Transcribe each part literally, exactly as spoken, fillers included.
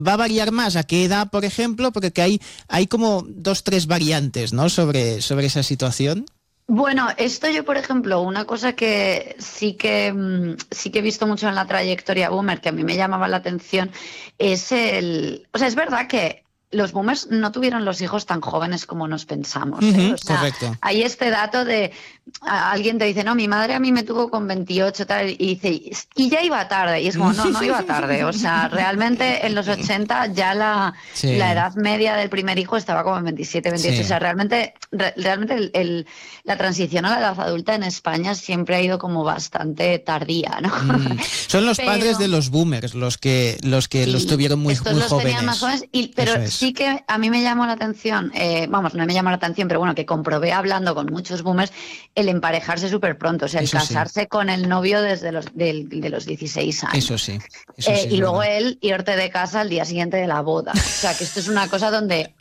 ¿Va a variar más? ¿A qué edad, por ejemplo? Porque que hay, hay como dos, tres variantes, ¿no? Sobre, sobre esa situación. Bueno, esto yo, por ejemplo, una cosa que sí que mm, sí que he visto mucho en la trayectoria boomer, que a mí me llamaba la atención, es el... O sea, es verdad que los boomers no tuvieron los hijos tan jóvenes como nos pensamos, ¿eh? Uh-huh, O sea, correcto. hay este dato de... a- Alguien te dice, no, mi madre a mí me tuvo con veintiocho, tal, y dice, y ya iba tarde. Y es como, no, no iba tarde. O sea, realmente en los ochenta ya la, Sí, la edad media del primer hijo estaba como en veintisiete, veintiocho. sí. O sea, realmente, re- realmente el, el- la transición a la edad adulta en España siempre ha ido como bastante tardía, ¿no? Mm. Son los padres de Pero los boomers los que los que los sí, tuvieron muy, estos muy los tenían más jóvenes. jóvenes, y, pero Eso es. sí que a mí me llamó la atención, eh, vamos, no me llamó la atención, pero bueno, que comprobé hablando con muchos boomers el emparejarse súper pronto, o sea, el Eso sí. casarse con el novio desde los, del- de, los dieciséis años. Eso sí. Eso Eh, sí es y luego verdad. él irte de casa al día siguiente de la boda. O sea, que esto es una cosa donde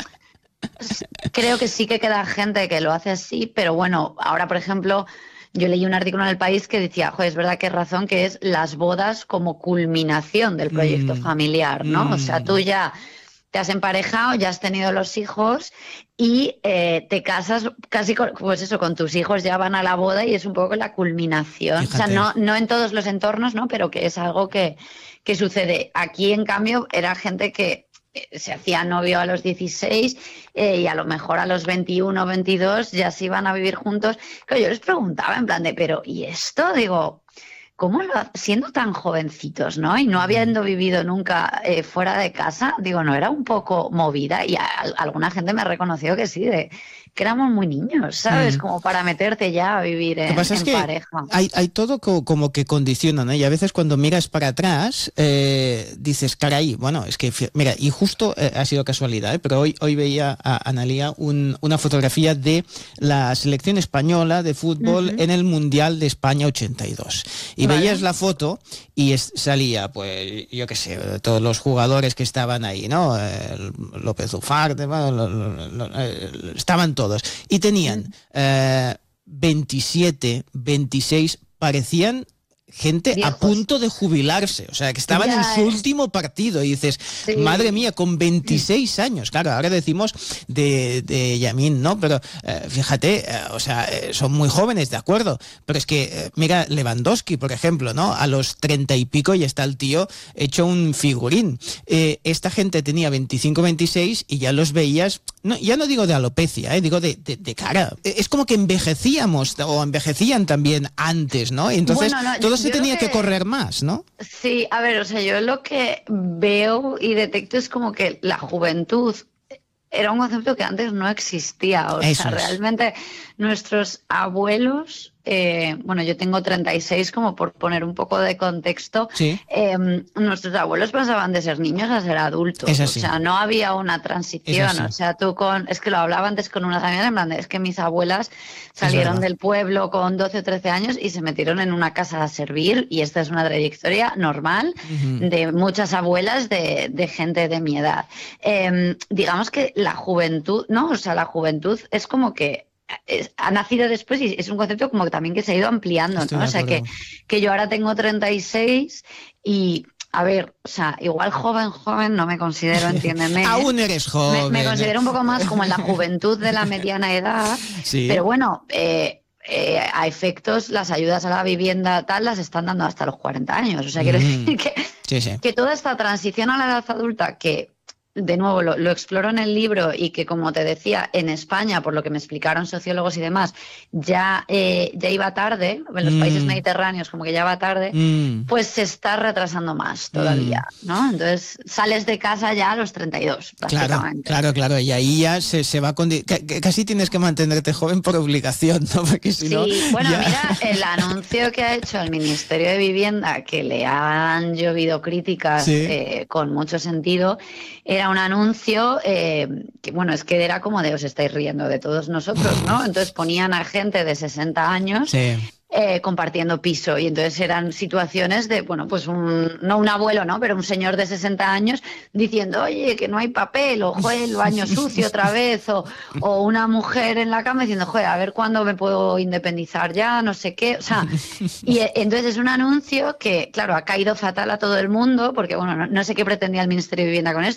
creo que sí que queda gente que lo hace así, pero bueno, ahora, por ejemplo, yo leí un artículo en El País que decía, joder, es verdad que es razón, que es las bodas como culminación del proyecto Mm, familiar, ¿no? O sea, tú mm. ya te has emparejado, ya has tenido los hijos y eh, te casas casi con, pues eso, con tus hijos, ya van a la boda y es un poco la culminación. O sea, Fíjate. no, no en todos los entornos, ¿no? Pero que es algo que, que sucede. Aquí, en cambio, era gente que eh, se hacía novio a los dieciséis eh, y a lo mejor a los veintiuno, veintidós ya se iban a vivir juntos. Claro, yo les preguntaba en plan de, pero ¿y esto? Digo, ¿cómo lo, ha- siendo tan jovencitos, ¿no? Y no Mm. habiendo vivido nunca eh, fuera de casa, digo, ¿no era un poco movida? Y a- a- alguna gente me ha reconocido que sí, de que éramos muy niños, ¿sabes? Mm. Como para meterte ya a vivir Lo que en, pasa es en que pareja. hay, hay todo co- como que condiciona, ¿no? Y a veces cuando miras para atrás, eh, dices, caray, bueno, es que, fi- mira, y justo eh, ha sido casualidad, ¿eh? Pero hoy, hoy veía a Analía un- una fotografía de la selección española de fútbol Ujú. en el Mundial de España ochenta y dos. Y Vale. veías la foto y es- salía, pues, yo qué sé, todos los jugadores que estaban ahí, ¿no? Eh, López Ufarte, bueno, lo- lo- lo- eh, estaban todos. Y tenían eh, veintisiete, veintiséis, parecían gente a Viejos. punto de jubilarse, o sea, que estaban Ya, en su eh. último partido y dices, Sí. madre mía, con veintiséis años, claro, ahora decimos de, de Yamin, ¿no? Pero eh, fíjate, eh, o sea, eh, son muy jóvenes, de acuerdo, pero es que, eh, mira, Lewandowski, por ejemplo, ¿no? A los treinta y pico y está el tío hecho un figurín. Eh, esta gente tenía veinticinco, veintiséis y ya los veías, no, ya no digo de alopecia, eh, digo de, de, de cara. Eh, Es como que envejecíamos o envejecían también antes, ¿no? Entonces, Bueno, no, todo yo se lo tenía que que- correr más, ¿no? Sí, a ver, o sea, yo lo que veo y detecto es como que la juventud era un concepto que antes no existía. O Eso sea, es. realmente nuestros abuelos, eh, bueno, yo tengo treinta y seis, como por poner un poco de contexto, Sí. eh, nuestros abuelos pasaban de ser niños a ser adultos. Es así. O sea, no había una Es transición. así. O sea, tú con, es que lo hablaba antes con unas amigas, en plan de, es que mis abuelas salieron verdad. del pueblo con doce o trece años y se metieron en una casa a servir, y esta es una trayectoria normal Ujú. de muchas abuelas de, de gente de mi edad. Eh, digamos que la juventud, ¿no? O sea, la juventud es como que es- ha nacido después y es un concepto como que también que se ha ido ampliando, Estoy ¿no? de O sea, que, acuerdo. que yo ahora tengo treinta y seis y, a ver, o sea, igual joven, joven no me considero, entiéndeme. Aún eres Me, joven. me considero un poco más como en la juventud de la mediana edad, Sí. pero bueno, eh, eh, a efectos, las ayudas a la vivienda tal las están dando hasta los cuarenta años. O sea, quiero Mm. decir que, Sí, sí. que toda esta transición a la edad adulta, que de nuevo lo, lo exploro en el libro y que, como te decía, en España, por lo que me explicaron sociólogos y demás, ya, eh, ya iba tarde, en los Mm. países mediterráneos como que ya va tarde, Mm. pues se está retrasando más todavía, ¿no? Entonces sales de casa ya a los treinta y dos, Claro, prácticamente. claro, claro. Y ahí ya se, se va con... ca- ca- Casi tienes que mantenerte joven por obligación, ¿no? Porque si Sí, no... bueno, ya- mira, el anuncio que ha hecho el Ministerio de Vivienda, que le han llovido críticas Sí. eh, con mucho sentido, era un anuncio eh, que, bueno, es que era como de os estáis riendo de todos nosotros, ¿no? Entonces ponían a gente de sesenta años Sí. eh, compartiendo piso, y entonces eran situaciones de, bueno, pues un, no un abuelo, ¿no? Pero un señor de sesenta años diciendo, oye, que no hay papel, o joder, el baño sucio otra vez, o, o una mujer en la cama diciendo, joder, a ver cuándo me puedo independizar ya, no sé qué, o sea, y eh, entonces es un anuncio que, claro, ha caído fatal a todo el mundo, porque, bueno, no, no sé qué pretendía el Ministerio de Vivienda con esto.